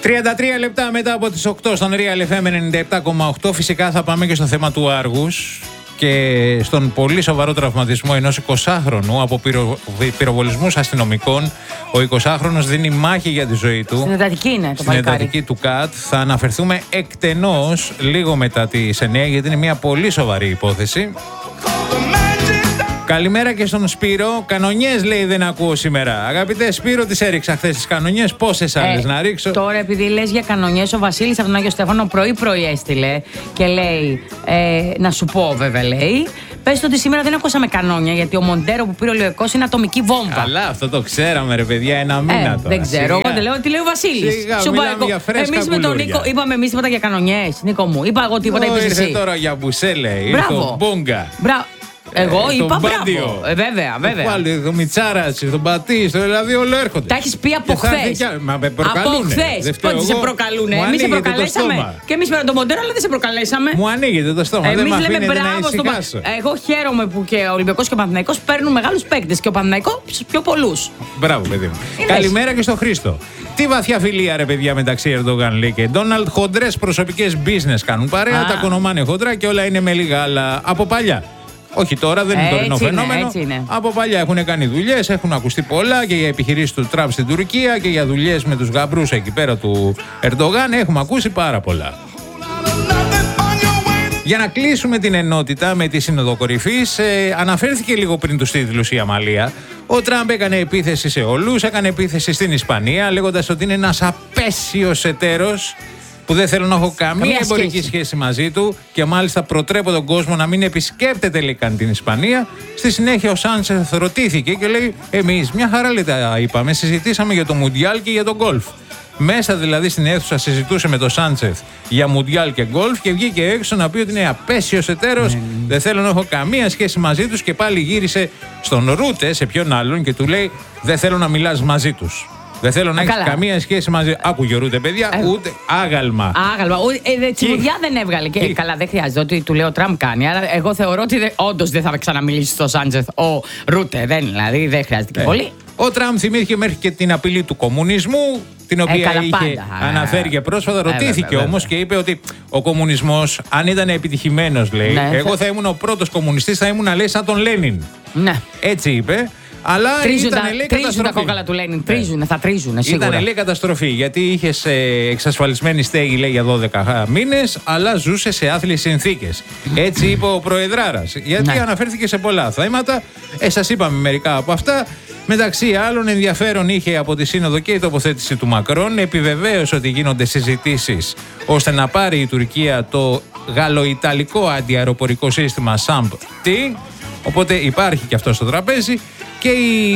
33 λεπτά μετά από τις 8 στον Real FM 97,8. Φυσικά θα πάμε και στο θέμα του Άργους και στον πολύ σοβαρό τραυματισμό ενός 20χρονου από πυροβολισμούς αστυνομικών. Ο 20χρονος δίνει μάχη για τη ζωή του. Στην εντατική είναι το παλικάρι. Στην εντατική του ΚΑΤ. Θα αναφερθούμε εκτενώς λίγο μετά τις 9, γιατί είναι μια πολύ σοβαρή υπόθεση. Καλημέρα και στον Σπύρο. Κανονιές λέει δεν ακούω σήμερα. Αγαπητέ Σπύρο, τις έριξα χθες τις κανονιές. Πόσες άλλες να ρίξω? Τώρα, επειδή λες για κανονιές, ο Βασίλης από τον Άγιο Στέφανο πρωί-πρωί έστειλε και λέει, να σου πω βέβαια, λέει, πες ότι σήμερα δεν ακούσαμε κανόνια, γιατί ο Μοντέρο που πήρε ο Λιωικός είναι ατομική βόμβα. Καλά, αυτό το ξέραμε, ρε παιδιά, ένα μήνα τώρα. Δεν ξέρω. Εγώ δεν λέω τι λέει ο Βασίλης. Σου είπα εμείς με τον Νίκο είπαμε εμείς τίποτα για κανονιές. Νίκο μου, είπα εγώ τίποτα, είπες εσύ. Ήρθε τώρα για μπουσέ, λέει. Μπράβο. Μπόγκα. Εγώ είπα μπράβο. Βέβαια. Πάλι το Μιτσάρας, τον Πατή, δηλαδή όλο έρχονται. Τα έχεις πει από χθες. Από χθες. Πότε σε προκαλούνε? Εμείς σε προκαλέσαμε. Και εμείς πέραν το Μοντέρο, αλλά δεν σε προκαλέσαμε. Μου ανοίγεται το στόμα. Εμείς λέμε μπράβο στο Παναθηναϊκό. Εγώ χαίρομαι που και ο Ολυμπιακός και ο Παναθηναϊκός παίρνουν μεγάλους παίκτες και ο Παναθηναϊκός πιο πολλούς. Μπράβο, παιδί μου. Καλημέρα και στο Χρήστο. Τι βαθιά φιλία, ρε παιδιά, μεταξύ Ερντογάν λέει και Ντόναλντ. Χοντρές προσωπικές business κάνουν παρέα, τα κονομάνε χοντρά και όλα είναι με λίγα άλλα από παλιά. Όχι τώρα, δεν είναι τωρινό φαινόμενο. Από παλιά έχουν κάνει δουλειές, έχουν ακουστεί πολλά και για επιχειρήσεις του Τραμπ στην Τουρκία και για δουλειές με τους γαμπρούς εκεί πέρα του Ερντογάν. Έχουμε ακούσει πάρα πολλά. Για να κλείσουμε την ενότητα με τη Σύνοδο Κορυφής, αναφέρθηκε λίγο πριν τους τίτλους η Αμαλία. Ο Τραμπ έκανε επίθεση σε όλους, έκανε επίθεση στην Ισπανία, λέγοντας ότι είναι ένας απέσιος εταίρος που δεν θέλω να έχω καμία εμπορική σχέση μαζί του και μάλιστα προτρέπω τον κόσμο να μην επισκέπτεται, λέει, καν την Ισπανία. Στη συνέχεια ο Σάντσεθ ρωτήθηκε και λέει: εμείς μια χαρά, λέει, τα είπαμε, συζητήσαμε για το Μουντιάλ και για τον γκολφ. Μέσα δηλαδή στην αίθουσα συζητούσε με τον Σάντσεθ για Μουντιάλ και γκολφ και βγήκε έξω να πει ότι είναι απέσιος εταίρος, δεν θέλω να έχω καμία σχέση μαζί τους και πάλι γύρισε στον Ρούτε, σε ποιον άλλον, και του λέει: δεν θέλω να μιλάς μαζί τους. Δεν θέλω να έχει καμία σχέση μαζί. Άκουγε ο Ρούτε, παιδιά, ούτε άγαλμα. Τσιμουδιά δεν έβγαλε. Και καλά, δεν χρειάζεται ότι του λέει ο Τραμπ κάνει. Αλλά εγώ θεωρώ ότι όντως δεν θα ξαναμιλήσει στο Σάντσεθ ο Ρούτε. Δηλαδή δεν χρειάζεται και πολύ. Ο Τραμπ θυμήθηκε μέχρι και την απειλή του κομμουνισμού, την οποία είχε αναφέρει και πρόσφατα. Ρωτήθηκε όμως και είπε ότι ο κομμουνισμός, αν ήταν επιτυχημένος, λέει, εγώ θα ήμουν ο πρώτος κομμουνιστής, θα ήμουν, λέει, σαν τον Λένιν. Έτσι είπε. Αλλά τρίζουν τα κόκαλα του Λένιν. Θα τρίζουν σίγουρα. Ήταν, λέει, καταστροφή, γιατί είχε εξασφαλισμένη στέγη, λέει, για 12 μήνες, αλλά ζούσε σε άθλιες συνθήκες. Έτσι είπε ο Προεδράρας. Γιατί αναφέρθηκε σε πολλά θέματα. Σας είπαμε μερικά από αυτά. Μεταξύ άλλων, ενδιαφέρον είχε από τη Σύνοδο και η τοποθέτηση του Μακρόν. Επιβεβαίωσε ότι γίνονται συζητήσεις ώστε να πάρει η Τουρκία το γαλλοϊταλικό αντιαεροπορικό σύστημα SAMP-T. Οπότε υπάρχει και αυτό στο τραπέζι. Και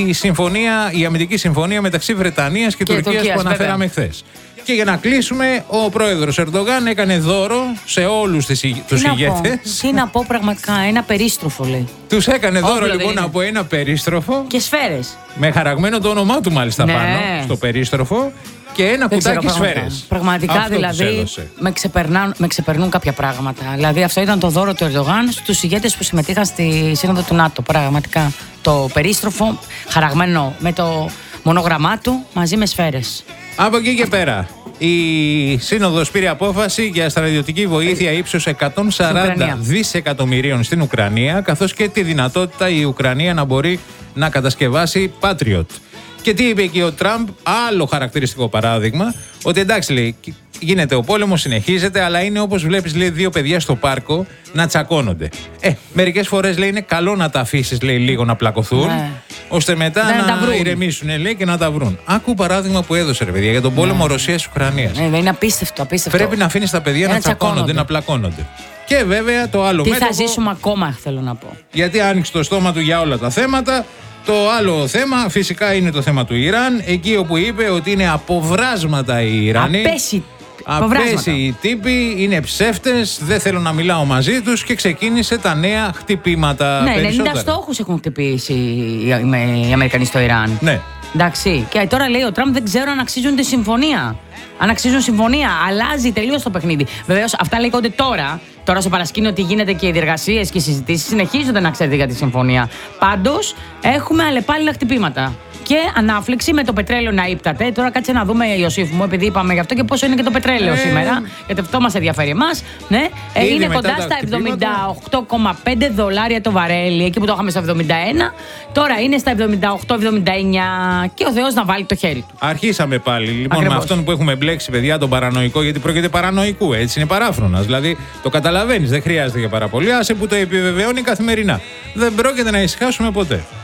η αμυντική συμφωνία μεταξύ Βρετανίας και Τουρκίας που αναφέραμε χθες. Και για να κλείσουμε, ο πρόεδρος Ερντογάν έκανε δώρο σε όλους τους ηγέτες. Τι να πω πραγματικά, ένα περίστροφο, λέει. Τους έκανε δώρο λοιπόν από ένα περίστροφο. Και σφαίρες. Με χαραγμένο το όνομά του μάλιστα πάνω στο περίστροφο. Και ένα κουτάκι σφαίρες. Πραγματικά αυτό δηλαδή με ξεπερνούν κάποια πράγματα. Δηλαδή αυτό ήταν το δώρο του Ερντογάν στους ηγέτες που συμμετείχαν στη Σύνοδο του ΝΑΤΟ. Πραγματικά. Το περίστροφο χαραγμένο με το μονόγραμμά του μαζί με σφαίρες. Από εκεί και πέρα, η Σύνοδος πήρε απόφαση για στρατιωτική βοήθεια ύψους 140 δισεκατομμυρίων στην Ουκρανία, καθώς και τη δυνατότητα η Ουκρανία να μπορεί να κατασκευάσει Patriot. Και τι είπε εκεί ο Τραμπ, άλλο χαρακτηριστικό παράδειγμα, ότι εντάξει, λέει, γίνεται ο πόλεμος, συνεχίζεται, αλλά είναι όπως βλέπεις, λέει, δύο παιδιά στο πάρκο να τσακώνονται. Μερικές φορές, λέει, είναι καλό να τα αφήσεις, λέει, λίγο να πλακωθούν, ώστε μετά να ηρεμήσουν, λέει, και να τα βρουν. Άκου παράδειγμα που έδωσε, ρε παιδιά, για τον πόλεμο Ρωσίας-Ουκρανίας. Είναι απίστευτο. Πρέπει να αφήνεις τα παιδιά να τσακώνονται, να πλακώνονται. Και βέβαια το άλλο μέτωπο. Τι θα ζήσουμε ακόμα, θέλω να πω. Γιατί άνοιξε το στόμα του για όλα τα θέματα. Το άλλο θέμα φυσικά είναι το θέμα του Ιράν, εκεί όπου είπε ότι είναι αποβράσματα οι Ιρανοί. Απέσιοι τύποι, είναι ψεύτες, δεν θέλω να μιλάω μαζί τους και ξεκίνησε τα νέα χτυπήματα. Ναι, 90 στόχους έχουν χτυπήσει οι Αμερικανοί στο Ιράν. Ναι. Εντάξει. Και τώρα λέει ο Τραμπ δεν ξέρω αν αξίζουν τη συμφωνία. Αν αξίζουν συμφωνία, αλλάζει τελείως το παιχνίδι. Βεβαίως αυτά λέγονται τώρα. Τώρα στο παρασκήνιο ότι γίνεται και οι διεργασίες και οι συζητήσεις συνεχίζονται, να ξέρετε, για τη συμφωνία. Πάντως έχουμε αλλεπάλληλα χτυπήματα. και ανάφλεξη με το πετρέλαιο να ύπταται. Τώρα κάτσε να δούμε, Ιωσήφ μου, επειδή είπαμε γι' αυτό και πόσο είναι και το πετρέλαιο σήμερα. Γιατί αυτό μας ενδιαφέρει εμάς. Ναι, είναι κοντά στα $78,5 το βαρέλι, εκεί που το είχαμε στα 71. Τώρα είναι στα 78-79 και ο Θεός να βάλει το χέρι του. Αρχίσαμε πάλι λοιπόν με αυτόν που έχουμε μπλέξει, παιδιά, τον παρανοϊκό, γιατί πρόκειται παρανοϊκού, έτσι είναι παράφρονας. Δηλαδή το καταλαβαίνεις, δεν χρειάζεται για πάρα πολύ. Άσε που το επιβεβαιώνει καθημερινά. Δεν πρόκειται να ησυχάσουμε ποτέ.